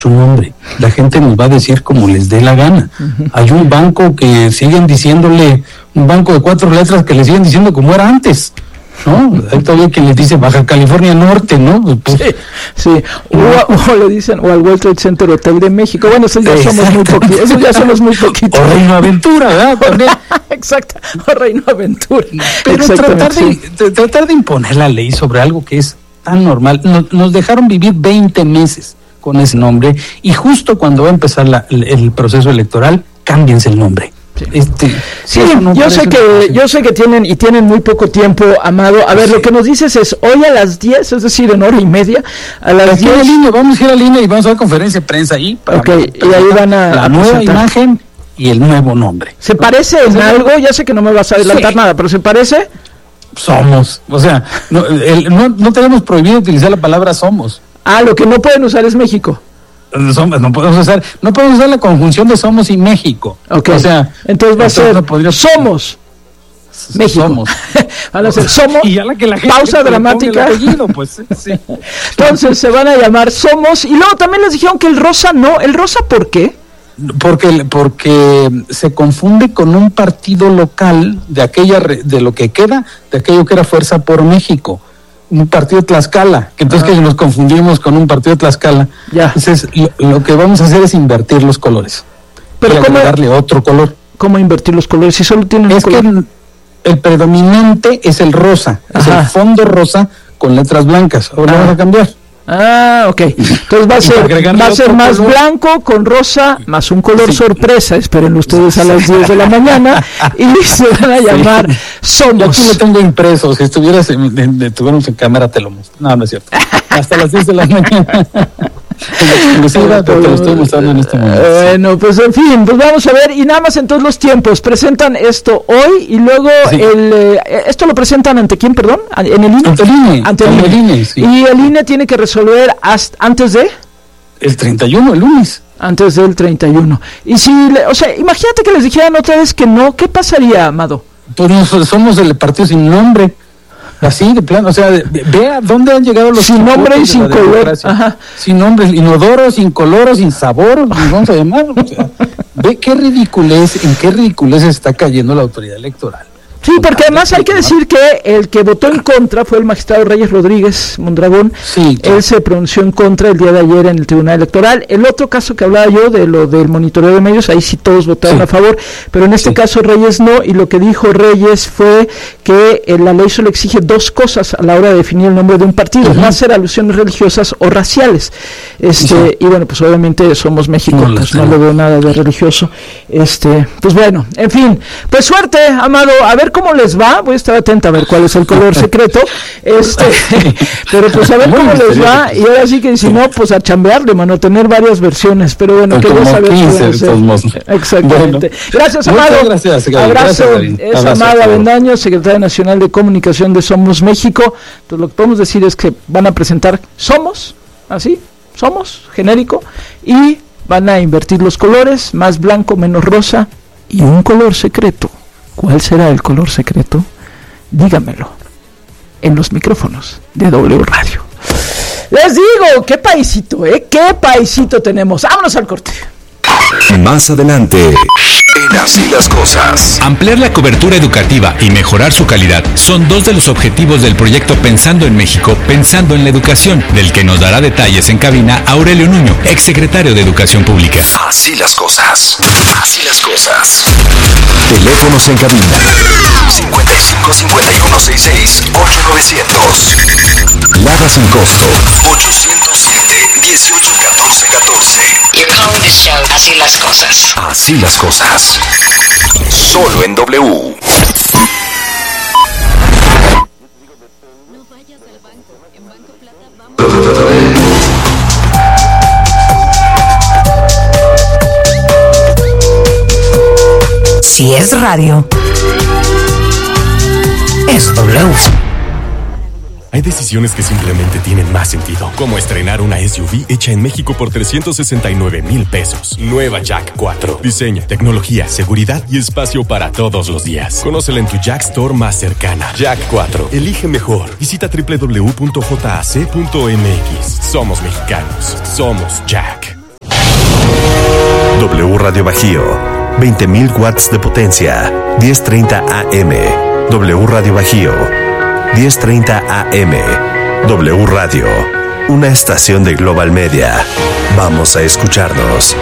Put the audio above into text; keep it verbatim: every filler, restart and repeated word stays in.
su nombre. La gente nos va a decir como les dé la gana. Uh-huh. Hay un banco que siguen diciéndole, un banco de cuatro letras que le siguen diciendo como era antes, ¿no? Hay todavía quien les dice Baja California Norte, ¿no? Pues, sí, sí. O, o le dicen, o al World Trade Center Hotel de México. Bueno, esos ya Exacto. somos muy poquitos. Esos ya somos muy poquitos. O Reino Aventura, ¿verdad? Exacto, o Reino Aventura. Pero tratar de, sí. de, tratar de imponer la ley sobre algo que es tan normal. Nos, nos dejaron vivir veinte meses con ese nombre, y justo cuando va a empezar la, el, el proceso electoral, cámbiense el nombre. Sí, este, sí no yo sé que yo sé que tienen y tienen muy poco tiempo, Amado. A ver, sí. Lo que nos dices es hoy a las diez, es decir, en hora y media, a las diez. Vamos a ir a la línea y vamos a ver conferencia de prensa ahí. Para okay, y ahí van a la a nueva presentar. Imagen y el nuevo nombre. ¿Se parece en algo? Ya sé que no me vas a adelantar sí. nada, pero ¿se parece? Somos, o sea, no, el, no, no tenemos prohibido utilizar la palabra somos. Ah, lo que no pueden usar es México. Somos, no podemos usar, no podemos usar la conjunción de somos y México. Okay. O sea, entonces va a ser no podría... somos México. Somos. Van a ser somos. Y ya la que la gente pausa dramática. Apellido, pues, sí. Entonces se van a llamar Somos, y luego también les dijeron que el rosa no, el rosa ¿por qué? Porque porque se confunde con un partido local de aquella de lo que queda de aquello que era Fuerza por México, un partido de Tlaxcala, que entonces ah. que nos confundimos con un partido de Tlaxcala. Ya. Entonces lo, lo que vamos a hacer es invertir los colores. Pero cómo darle otro color. ¿Cómo invertir los colores si solo tienen es un color? Que el, el predominante es el rosa, Ajá. es el fondo rosa con letras blancas. Ahora ah. vamos a cambiar. Ah, ok. Entonces va a ser, va a ser más color. Blanco con rosa, más un color sí. sorpresa. Esperen ustedes a las diez de la mañana y se van a llamar sí. Somos. Yo aquí lo tengo impreso. Si estuvieras en, en, estuviéramos en cámara te lo muestro. No, no es cierto. Hasta las diez de la mañana. Exclusiva, pero te lo estoy mostrando en este momento. Bueno, pues en fin, pues vamos a ver. Y nada más en todos los tiempos. Presentan esto hoy y luego sí. el eh, esto lo presentan ante quién, perdón, en el I N E. Ante el I N E. Ante el I N E. I N E sí. Y el I N E tiene que resolver hasta, antes de el treinta y uno, el lunes. Antes del treinta y uno. Y si, le, o sea, imagínate que les dijeran otra vez que no, ¿qué pasaría, Amado? Pues no, somos el partido sin nombre. Así de plano, o sea, vea dónde han llegado los sin nombre y sin color, Ajá. sin nombre, inodoro, sin color, sin sabor, vamos a llamar. O sea, ve qué ridiculez, en qué ridiculez está cayendo la autoridad electoral. Sí, porque además hay que decir que el que votó en contra fue el magistrado Reyes Rodríguez Mondragón. Sí, claro. Él se pronunció en contra el día de ayer en el Tribunal Electoral. El otro caso que hablaba yo de lo del monitoreo de medios, ahí sí todos votaron sí. a favor, pero en este sí. caso Reyes no, y lo que dijo Reyes fue que eh, la ley solo exige dos cosas a la hora de definir el nombre de un partido, uh-huh. no hacer alusiones religiosas o raciales. Este, sí. Y bueno, pues obviamente Somos México, no, pues no le veo nada de religioso. Este, pues bueno, en fin, pues suerte, Amado, a ver cómo les va, voy a estar atenta a ver cuál es el color secreto, este, pero pues a ver cómo les va, y ahora sí que si no, pues a chambearle, mano, tener varias versiones, pero bueno, que ya saber exactamente. Bueno. Gracias, Amado. Gracias, Gaby. Abrazo, gracias, es Abrazo, Amado Avendaño, secretario nacional de comunicación de Somos México. Entonces lo que podemos decir es que van a presentar Somos, así, Somos, genérico, y van a invertir los colores, más blanco, menos rosa, y un color secreto. ¿Cuál será el color secreto? Dígamelo en los micrófonos de W Radio. Les digo, qué paisito, ¿eh? Qué paisito tenemos. Vámonos al corte. Más adelante, en Así las Cosas. Ampliar la cobertura educativa y mejorar su calidad son dos de los objetivos del proyecto Pensando en México, Pensando en la Educación, del que nos dará detalles en cabina Aurelio Nuño, exsecretario de Educación Pública. Así las cosas. Así las cosas. Teléfonos en cabina cincuenta y cinco, cincuenta y uno, sesenta y seis, ocho novecientos. Lada sin costo ochocientos siete, dieciocho, catorce, catorce. You're calling the show Así las Cosas. Así las Cosas. Solo en W. No vayas al banco. En Banco Plata vamos. Si es radio, es W. Hay decisiones que simplemente tienen más sentido, como estrenar una S U V hecha en México por trescientos sesenta y nueve mil pesos. Nueva Jack cuatro. Diseño, tecnología, seguridad y espacio para todos los días. Conócela en tu Jack Store más cercana. Jack cuatro. Elige mejor. Visita doble u doble u doble u punto j a c punto m x. Somos mexicanos. Somos Jack. Radio Bajío, veinte mil watts de potencia, diez treinta A M. W Radio Bajío, diez treinta A M. W Radio, una estación de Global Media. Vamos a escucharnos.